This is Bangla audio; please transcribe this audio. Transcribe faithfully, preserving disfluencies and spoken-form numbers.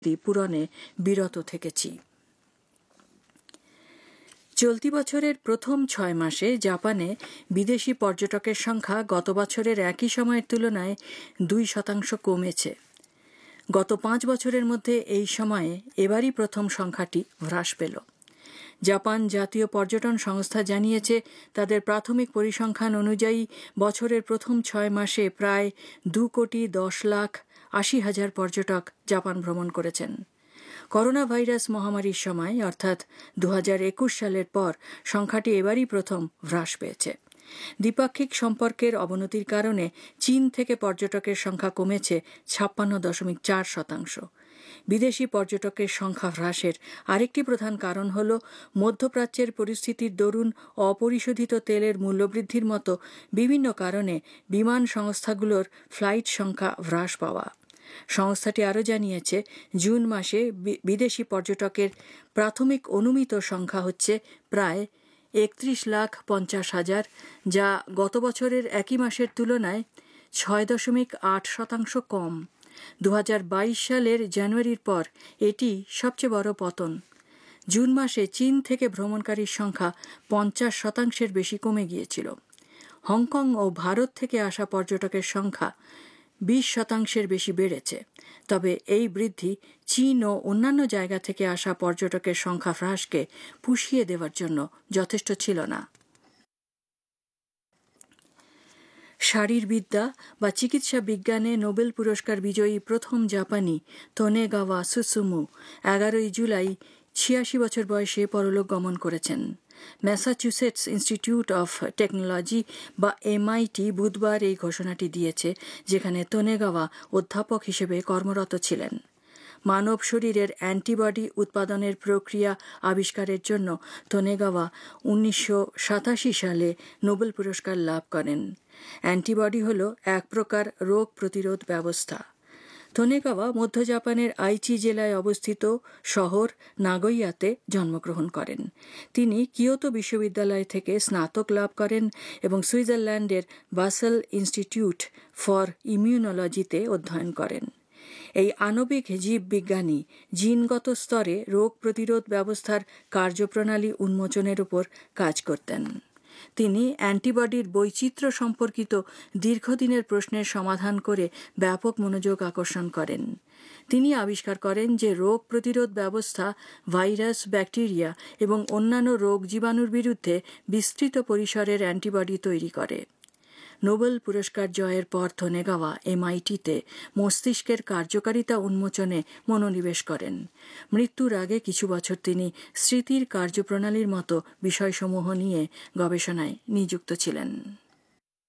পূরণে বিরত থেকেছি। চলতি বছরের প্রথম ছয় মাসে জাপানে বিদেশি পর্যটকের সংখ্যা গত বছরের একই সময়ের তুলনায় দুই শতাংশ কমেছে। গত পাঁচ বছরের মধ্যে এই সময়ে এবারই প্রথম সংখ্যাটি হ্রাস পেল। জাপান জাতীয় পর্যটন সংস্থা জানিয়েছে, তাদের প্রাথমিক পরিসংখ্যান অনুযায়ী বছরের প্রথম ছয় মাসে প্রায় দু কোটি দশ লাখ আশি হাজার পর্যটক জাপান ভ্রমণ করেছেন। করোনা ভাইরাস মহামারীর সময় অর্থাৎ দু হাজার একুশ সালের পর সংখ্যাটি এবারই প্রথম হ্রাস পেয়েছে। দ্বিপাক্ষিক সম্পর্কের অবনতির কারণে চীন থেকে পর্যটকের সংখ্যা কমেছে ছাপ্পান্ন দশমিক চার শতাংশ। বিদেশি পর্যটকের সংখ্যা হ্রাসের আরেকটি প্রধান কারণ হল মধ্যপ্রাচ্যের পরিস্থিতির দরুন অপরিশোধিত তেলের মূল্যবৃদ্ধির মতো বিভিন্ন কারণে বিমান সংস্থাগুলোর ফ্লাইট সংখ্যা হ্রাস পাওয়া। সংস্থাটি আরও জানিয়েছে, জুন মাসে বিদেশি পর্যটকের প্রাথমিক অনুমিত সংখ্যা হচ্ছে প্রায় একত্রিশ লাখ পঞ্চাশ হাজার, যা গত বছরের একই মাসের তুলনায় ছয় দশমিক আট শতাংশ কম। দু হাজার বাইশ সালের জানুয়ারির পর এটি সবচেয়ে বড় পতন। জুন মাসে চীন থেকে ভ্রমণকারীর সংখ্যা পঞ্চাশ শতাংশের বেশি কমে গিয়েছিল। হংকং ও ভারত থেকে আসা পর্যটকের সংখ্যা বিশ শতাংশের বেশি বেড়েছে। তবে এই বৃদ্ধি চীন ও অন্যান্য জায়গা থেকে আসা পর্যটকের সংখ্যা হ্রাসকে পুষিয়ে দেওয়ার জন্য যথেষ্ট ছিল না। শারীরবিদ্যা বা চিকিৎসা বিজ্ঞানে নোবেল পুরস্কার বিজয়ী প্রথম জাপানি তোনেগাওয়া সুসুমু এগারোই জুলাই ছিয়াশি বছর বয়সে পরলোক গমন করেছেন। ম্যাসাচুসেটস ইনস্টিটিউট অফ টেকনোলজি বা এমআইটি বুধবার এই ঘোষণাটি দিয়েছে, যেখানে তোনেগাওয়া অধ্যাপক হিসেবে কর্মরত ছিলেন। মানব শরীরের অ্যান্টিবডি উৎপাদনের প্রক্রিয়া আবিষ্কারের জন্য তোনেগাওয়া উনিশশো সাতাশি সালে নোবেল পুরস্কার লাভ করেন। অ্যান্টিবডি হল এক প্রকার রোগ প্রতিরোধ ব্যবস্থা। তোনেগাওয়া মধ্য জাপানের আইচি জেলায় অবস্থিত শহর নাগোয়াতে জন্মগ্রহণ করেন। তিনি কিয়োতো বিশ্ববিদ্যালয় থেকে স্নাতক লাভ করেন এবং সুইজারল্যান্ডের বাসেল ইনস্টিটিউট ফর ইমিউনোলজিতে অধ্যয়ন করেন। এই আণবিক জীববিজ্ঞানী জিনগত স্তরে রোগ প্রতিরোধ ব্যবস্থার কার্যপ্রণালী উন্মোচনের উপর কাজ করতেন। তিনি অ্যান্টিবডির বৈচিত্র্য সম্পর্কিত দীর্ঘদিনের প্রশ্নের সমাধান করে ব্যাপক মনোযোগ আকর্ষণ করেন। তিনি আবিষ্কার করেন যে রোগ প্রতিরোধ ব্যবস্থা ভাইরাস, ব্যাকটেরিয়া এবং অন্যান্য রোগ জীবাণুর বিরুদ্ধে বিস্তৃত পরিসরের অ্যান্টিবডি তৈরি করে। নোবেল পুরস্কার জয়ের পর তোনেগাওয়া এমআইটিতে মস্তিষ্কের কার্যকারিতা উন্মোচনে মনোনিবেশ করেন। মৃত্যুর আগে কিছু বছর তিনি স্মৃতির কার্যপ্রণালীর মতো বিষয়সমূহ নিয়ে গবেষণায় নিযুক্ত ছিলেন।